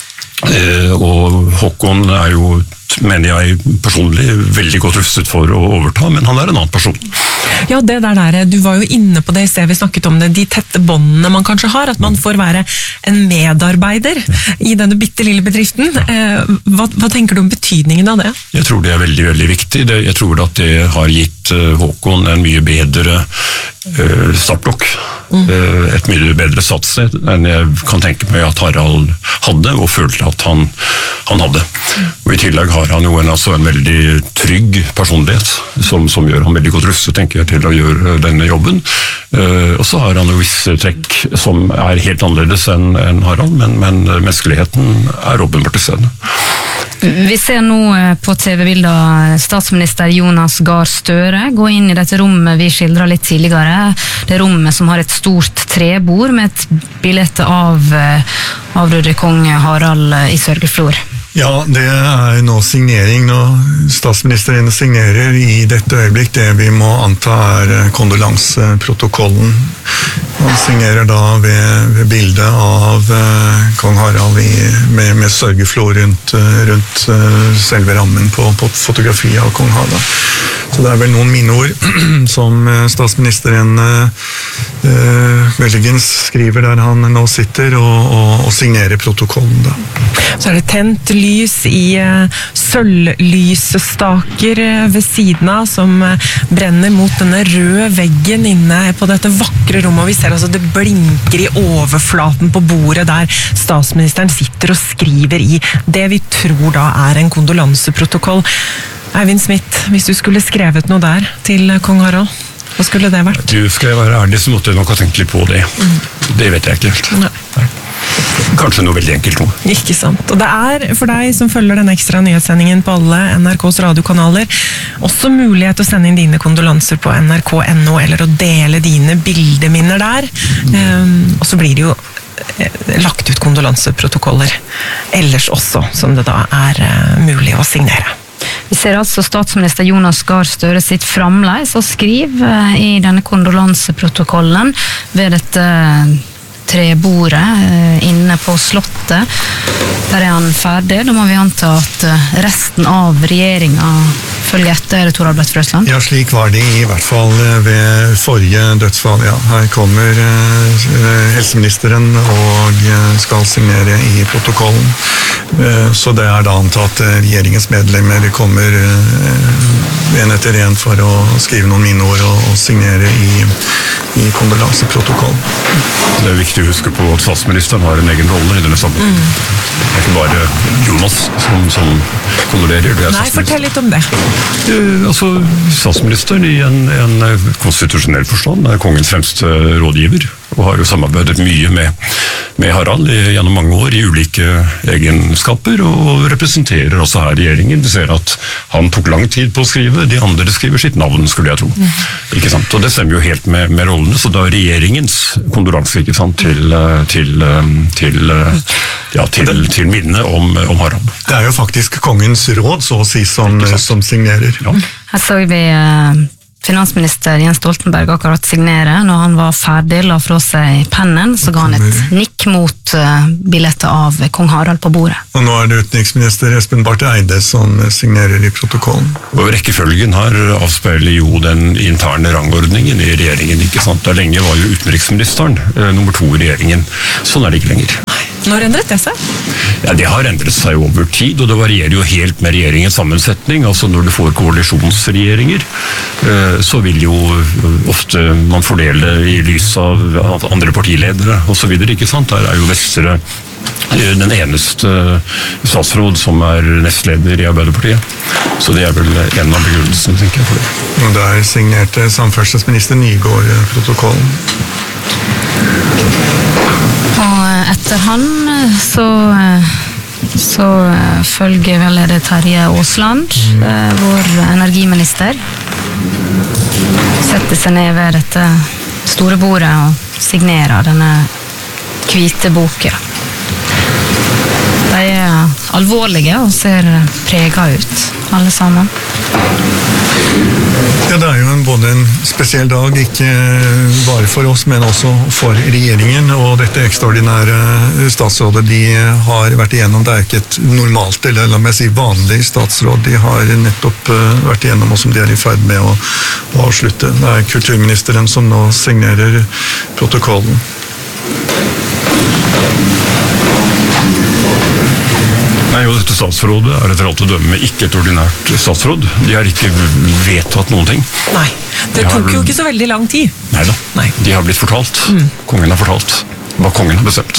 Og Håkon jo, mener jeg personlig, veldig godt rustet for å overta, men han en annen person. Ja, det der, du var jo inne på det i sted vi snakket om det, de tette båndene man kanskje har, at man får være en medarbeider i denne bittelille bedriften. Hva tenker du om betydningen av det? Jeg tror det veldig, veldig viktig. Jeg tror at det har gitt Håkon en mye bedre startblokk, et mye bedre satssted enn jeg kan tenke meg at Harald hadde, og følte at han hadde. Og i tillegg har han jo en veldig trygg personlighet, som gjør han veldig godt rustet, tenker jeg, til å gjøre denne jobben. Og så har han jo visse trekk som helt annerledes enn Harald, men menneskeligheten åpenbart til stedet. Vi ser nå på TV-bilder statsminister Jonas Gahr Støre gå inn i dette rommet vi skildret litt tidligere. Det rommet som har et stort trebord med et bilde av avdøde kong Harald i sørgeflor. Ja, det nå signering, når statsministeren signerer i dette øyeblikk, det vi må anta kondolanseprotokollen. Han signerer da ved bildet av kong Harald med sørgeflor rundt selve rammen på fotografiet av kong Harald. Så det vel noen minneord som statsministeren velgens skriver der han nå sitter og signerer protokollen da. Så det tent lys i sølvlysestaker ved siden av som brenner mot denne røde veggen inne på dette vakre rommet, og vi ser det blinker i overflaten på bordet der statsministeren sitter og skriver i det vi tror da en kondolanseprotokoll. Eivind Smith, hvis du skulle skrevet noe der til kong Harald, hva skulle det vært? Du, skal jeg være ærlig, så måtte jeg nok ha tenkt litt på det. Det vet jeg ikke helt. Nei. Kanskje noe veldig enkelt noe. Ikke sant. Og det for deg som følger den ekstra nyhetssendingen på alle NRKs radiokanaler, også mulighet til å sende inn dine kondolanser på nrk.no, eller å dele dine bildeminner der. Og så blir det jo lagt ut kondolanseprotokoller ellers også, som det da mulig å signere. Vi ser altså statsminister Jonas Gahr Støre sitt framleis og skriver i denne kondolanseprotokollen ved dette trebordet inne på slottet. Der han ferdig. Da må vi anta at resten av regjeringen følge etter Tor Albert Frøsland? Ja, slik var det I hvert fall ved forrige dødsfall. Ja, her kommer helseministeren og skal signere I protokollen. Så det da antatt regjeringens medlemmer kommer en etter en for å skrive noen minneord og signere I kondolanseprotokollen. Det viktig å huske på at statsministeren har en egen rolle I denne sammenhengen. Det ikke bare Jonas som kondolerer. Nei, fortell litt om det. Altså, statsministeren I en konstitusjonell forstand kongens fremste rådgiver, og har jo samarbeidet mye med Harald gjennom mange år I ulike egenskaper, og representerer også her regjeringen. Vi ser at han tok lang tid på å skrive, de andre skriver sitt navn, skulle jeg tro. Ikke sant? Og det stemmer jo helt med rollene, så da regjeringens kondolanse, ikke sant, til minne om Harald. Det jo faktisk kongens råd, så å si, som signerer. Ja. Her så vi finansminister Jens Stoltenberg akkurat signere. Når han var ferdig, la fra seg pennen, så ga han et nikk mot billettet av kong Harald på bordet. Og nå det utenriksminister Espen Barth Eide som signerer I protokollen. Og rekkefølgen her avspeiler jo den interne rangordningen I regjeringen, ikke sant? Da lenge var jo utenriksministeren nummer 2 I regjeringen. Sånn det ikke lenger. Når endret det seg? Ja, det har endret seg over tid, og det varierer jo helt med regjeringens sammensetning. Altså når du får koalisjonsregjeringer, så vil jo ofte man fordele I lys av andre partiledere, og så videre, ikke sant? Der jo Vestre den eneste statsråd som nestleder I Arbeiderpartiet. Så det vel en av begrunnelsene, tenker jeg, for det. Og der signerte samferdselsminister Nygaard protokollen. Og etter han så følger vel det Terje Aasland, vår energiminister. Setter seg ned ved dette store bordet og signerer denne hvite boken. De alvorlige og ser preget ut, alle sammen. Ja, det jo både en spesiell dag, ikke bare for oss, men også for regjeringen, og dette ekstraordinære statsrådet de har vært igjennom. Det ikke et normalt, eller la meg si vanlig statsråd. De har nettopp vært igjennom, og som de I ferd med å avslutte. Det kulturministeren som nå signerer protokollen. Nei, og dette statsrådet etter alt å dømme ikke et ordinært statsråd. De har ikke vedtatt noen ting. Nei, det tok jo ikke så veldig lang tid. Neida, de har blitt fortalt. Kongen har fortalt hva kongen har bestemt.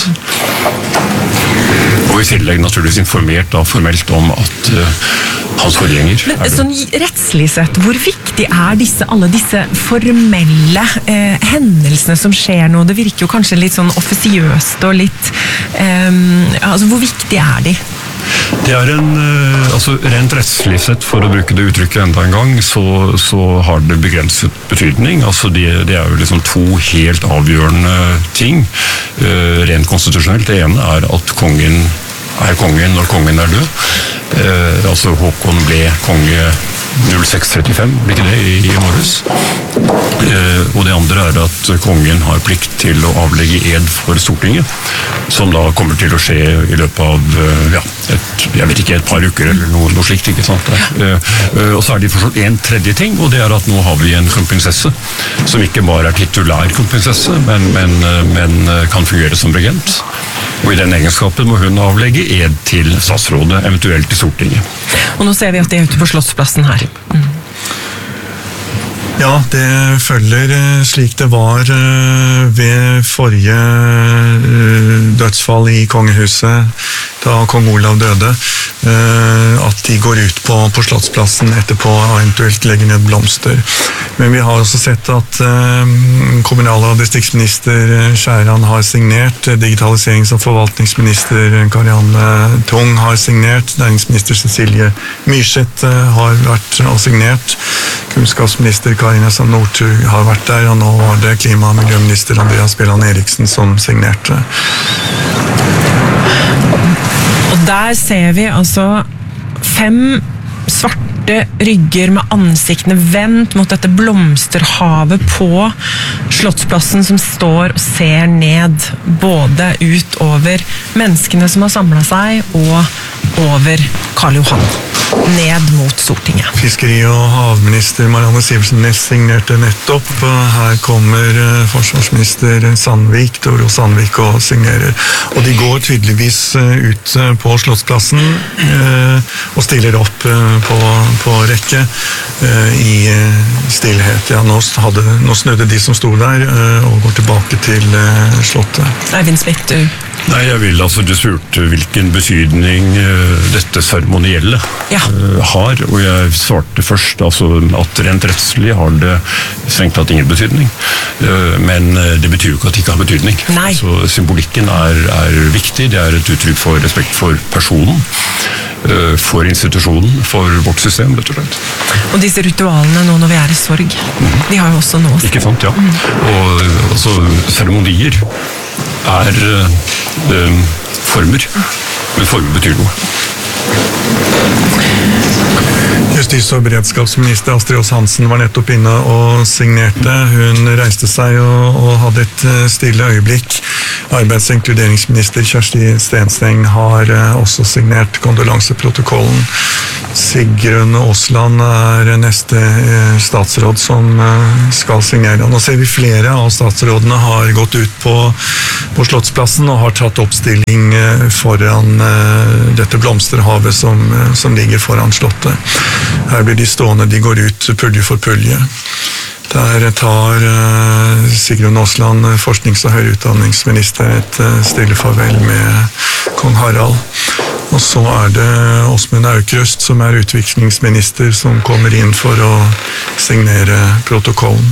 Og I tillegg naturligvis informert da, formelt om at hans forgjenger Men sånn rettslig sett, hvor viktig alle disse formelle hendelsene som skjer nå? Det virker jo kanskje litt sånn offisiøst og litt altså hvor viktig de? Det altså rent rettslig sett, for å bruke det uttrykket enda en gang, så har det begrenset betydning. Altså det jo liksom 2 helt avgjørende ting, rent konstitusjonelt. Det ene at kongen kongen når kongen død. Altså Håkon ble konge 0635, blir ikke det I morges? Og det andre at kongen har plikt til å avlegge ed for Stortinget, som da kommer til å skje I løpet av, jeg vet ikke, et par uker eller noe slikt, ikke sant? Og så de forstått en tredje ting, og det at nå har vi en kronprinsesse, som ikke bare titulær kronprinsesse, men kan fungere som regent. Og I den egenskapen må hun avlegge ed til statsrådet, eventuelt til Stortinget. Og nå ser vi at de ute på Slottsplassen her. Ja, det følger slik det var ved forrige dødsfall I kongehuset, da kong Olav døde, at de går ut på Slottsplassen etterpå og eventuelt legger ned blomster. Men vi har også sett at kommunal- og distriktsminister Skjæran har signert, digitaliserings- og forvaltningsminister Karianne Tung har signert, næringsminister Cecilie Myrseth har vært og signert, kunnskapsminister Karine Sand Nordtug har vært der, og nå var det klima- og miljøminister Andreas Bjelland Eriksen som signerte. Og der ser vi altså 5 svarte rygger med ansiktene vendt mot dette blomsterhavet på Slottsplassen som står og ser ned både ut over menneskene som har samlet seg og over Karl Johan. ned mot Stortinget. Fiskeri- og havminister Marianne Sivertsen Næss signerte nettopp. Her kommer forsvarsminister Sandvik, Tore Sandvik, og signerer. Og de går tydeligvis ut på Slottsplassen og stiller opp på rekke i stillhet. Ja, nå snudde de som stod der og går tilbake til Slottet. Eivind Smith, du? Nei, jeg vil du spurte hvilken betydning dette seremonielle har, og jeg svarte først at rent rettslig har det strengt tatt ingen betydning, men det betyr jo ikke at det ikke har betydning. Så symbolikken er viktig, det er et uttrykk for respekt for personen, for institusjonen, for vårt system, rett og slett. Og disse ritualene nå når vi er i sorg, de har jo også nå. Ikke sant, ja. Og seremonier er former, men former betyr noe. Justis- og beredskapsminister Astrid Aas-Hansen var nettopp inne og signerte. Hun reiste seg og hadde et stille øyeblikk. Arbeids- og inkluderingsminister Kjersti Stensteng har også signert kondolanseprotokollen. Sigrun Aasland er neste statsråd som skal signere. Nå ser vi flere av statsrådene har gått ut på Slottsplassen og har tatt oppstilling foran dette blomsterhavet som ligger foran Slottet. Her blir de stående, de går ut pulje for pulje. Der tar Sigrun Aasland, forsknings- og høyere utdanningsminister, et stille farvel med kong Harald. Og så er det Åsmund Aukrust, som er utviklingsminister, som kommer inn for å signere protokollen.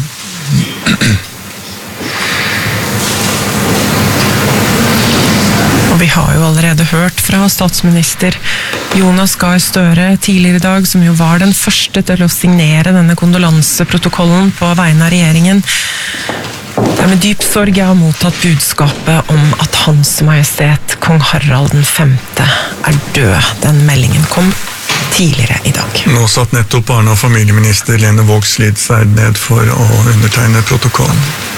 Og vi har jo allerede hørt fra statsminister Jonas Gahr Støre tidligere i dag, som jo var den første til å signere denne kondolanseprotokollen på vegne av regjeringen. Det er med dyp sorg jeg har mottatt budskapet om at Hans Majestet Kong Harald 5. er død. Den meldingen kom tidligere i dag. Nå satt nettopp barne- og familieminister Lene Vågslid seg ned for å undertegne protokollen.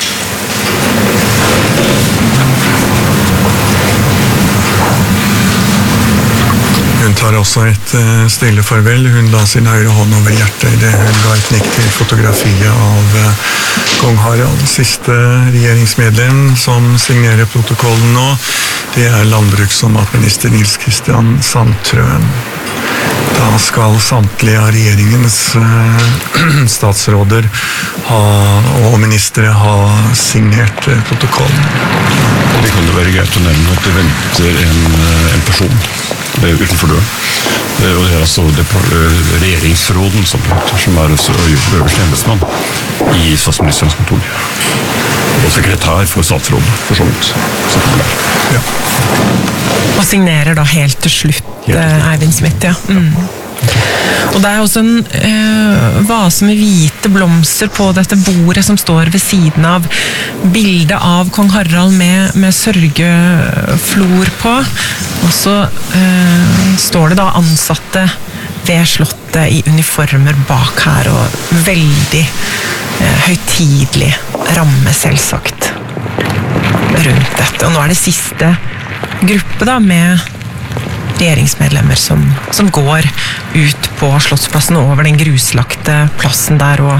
Hun tar også et stille farvel. Hun la sin høyre hånd over hjertet i det hun ga et nikk til fotografiet av kong Harald. Siste regjeringsmedlem som signerer protokollen nå, det er landbruks- og matminister Nils Kristian Sandtrøen. Da skal samtlige av regjeringens statsråder og ministre ha signert protokollen. Det kan jo være greit å nevne at det venter en person utenfor døren. Og det er regjeringsråden som er øverste embetsmann i statsministerens kontor. Og sekretær for statsråden, for så vidt. Ja. Og signerer da helt til slutt, Eivind Smith, ja. Og det er også en vase med hvite blomster på dette bordet som står ved siden av bildet av kong Harald med sørgeflor på. Og så står det da ansatte ved Slottet i uniformer bak her, og veldig høytidelig ramme selvsagt rundt dette. Og nå er det siste gruppe da med regjeringsmedlemmer som går ut på Slottsplassen over den gruslagte plassen der og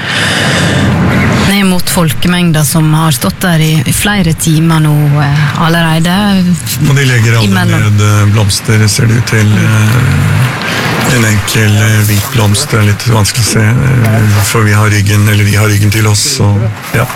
ned mot folkemengder som har stått der i flere timer nå allerede. Og de legger alle ned blomster, ser det ut til. En enkel hvit blomst er litt vanskelig å se, for vi har ryggen til oss, så ja.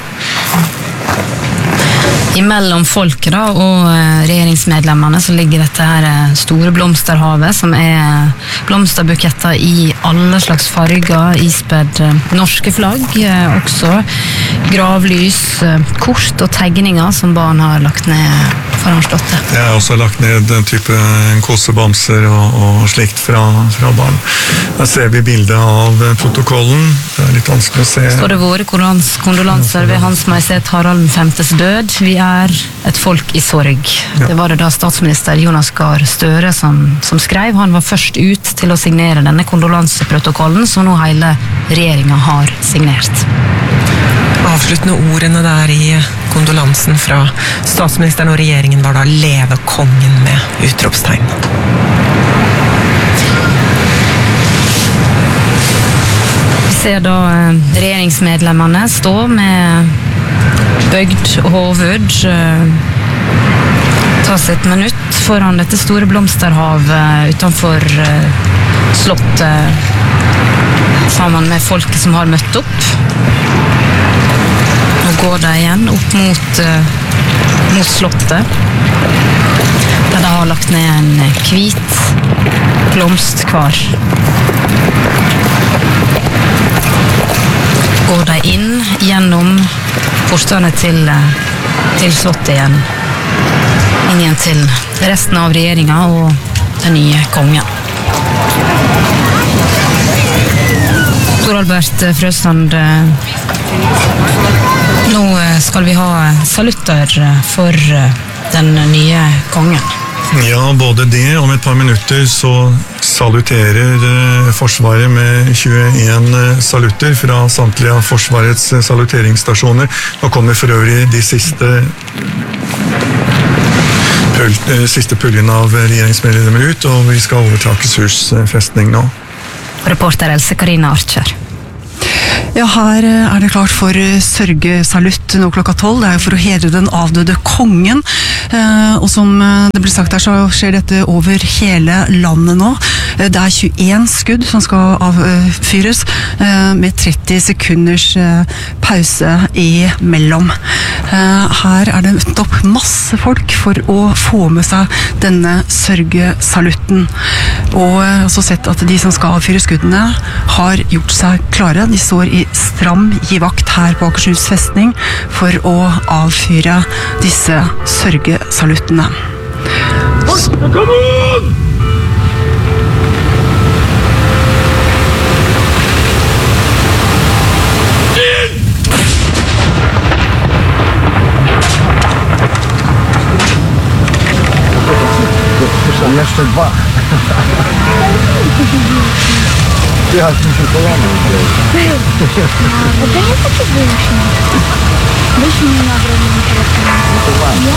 Imellom folket da, og regjeringsmedlemmene så ligger dette her store blomsterhavet, som er blomsterbuketter i alle slags farger, ispedd norske flagg, også gravlys, kort og tegninger som barn har lagt ned foran Slottet. Jeg har også lagt ned den type kosebamser og slikt fra barn. Her ser vi bildet av protokollen. Det er litt vanskelig å se. Så det våre kondolanser ved Hans Majestet Harald 5.s død. Vi er et folk i sorg. Ja. Det var det da statsminister Jonas Gahr Støre som skrev. Han var først ut til å signere denne kondolanseprotokollen, som nå hele regjeringen har signert. Avsluttende ordene der i kondolansen fra statsministeren og regjeringen var da «Leve kongen» med utropstegn. Ser da regjeringsmedlemmene stå med bøgd hoved, ta seg et minutt foran dette store blomsterhavet utenfor slottet, sammen med folket som har møtt opp. Nå går de igjen opp mot slottet, der de har lagt ned en hvit blomstkvar. Går de inn gjennom portene til slottet igjen. Inn igjen til resten av regjeringen og den nye kongen. Tor Albert Frøsland, nå skal vi ha salutter for den nye kongen. Ja, både det. Om et par minutter så saluterer Forsvaret med 21 salutter fra samtlige av Forsvarets saluteringsstasjoner. Nå kommer for øvrig de siste puljen av regjeringsmedlemmer ut, og vi skal overta Akershus festning nå. Reporter Else Karina Archer. Ja, her det klart for sørgesalutt nå klokka 12. Det jo for å hedre den avdøde kongen. Og som det ble sagt her, så skjer dette over hele landet nå. Det 21 skudd som skal avfyres, med 30 sekunders pause imellom. Her det møtt opp masse folk for å få med seg denne sørgesalutten. Og jeg har også sett at de som skal avfyre skuddene har gjort seg klare. De står i stram givakt her på Akershus festning for å avfyre disse sørgesaluttene. Kanon! Jeszcze dwa. Ja się kolano. Да я хочу больше. Больше не надо мне.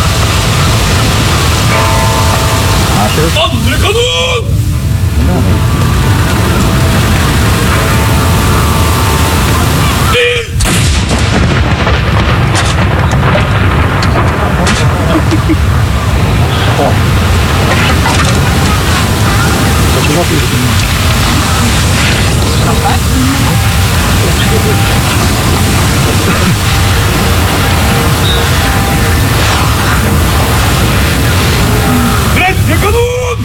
Andre kanon! Tredje kanon!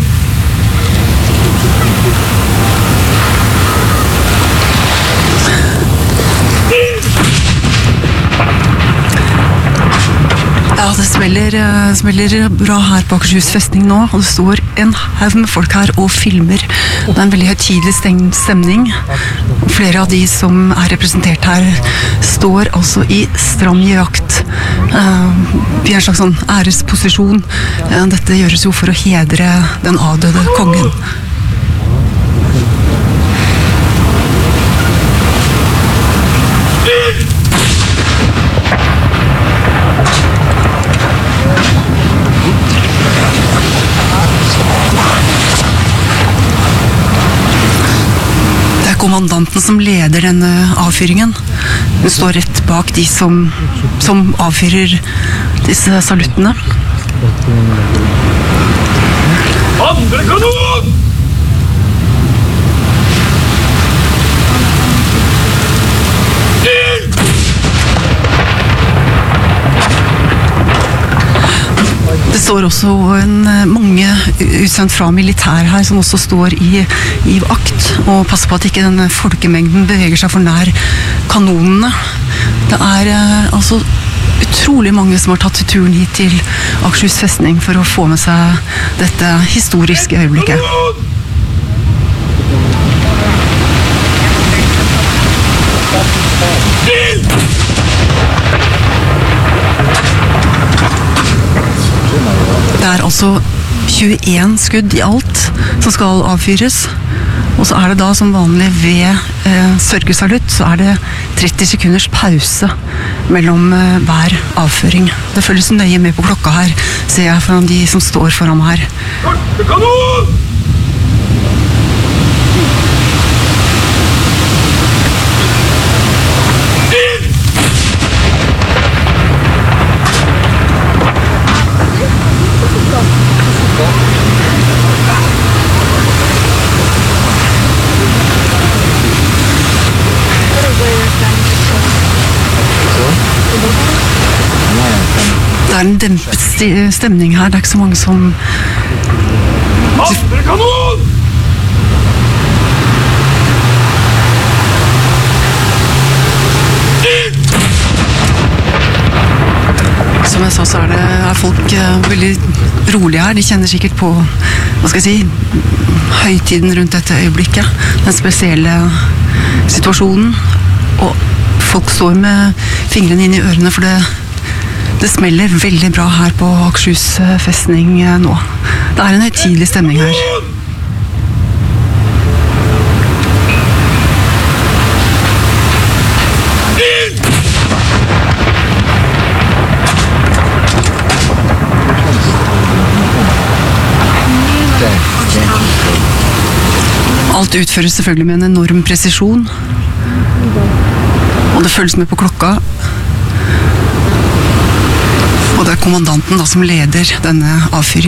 Ja, det smeller bra her på Akershus festning nå, og det står en haug med folk her og filmer. Det en veldig høytidelig stemning. Flere av de som representert her står altså i stram givakt. I en slags sånn æresposisjon. Dette gjøres jo for å hedre den avdøde kongen. Kommandanten som leder denne avfyringen. Hun står rett bak de som avfyrer disse saluttene. Andre kanon! Det står også mange utsendt fra militær her som også står i akt og passer på at ikke denne folkemengden beveger seg for nær kanonene. Det altså utrolig mange som har tatt turen hit til Akershus festning for å få med seg dette historiske øyeblikket. Det altså 21 skudd i alt som skal avfyres, og så det da som vanlig ved sørgesalutt, så det 30 sekunders pause mellom hver avføring. Det følges nøye med på klokka her, ser jeg foran de som står foran meg her. Kanon! en dempet stemning her, det er ikke så mange som... Andre kanon! Som jeg sa, så er folk veldig rolige her. De kjenner sikkert på, hva skal jeg si, høytiden rundt dette øyeblikket. Den spesielle situasjonen. Og folk står med fingrene inn i ørene, for det smeller veldig bra her på Akershus festning nå. Det er en høytidelig stemning her. Alt utføres selvfølgelig med en enorm presisjon, og det følges med på klokka, og det er kommandanten da som leder denne avføringen.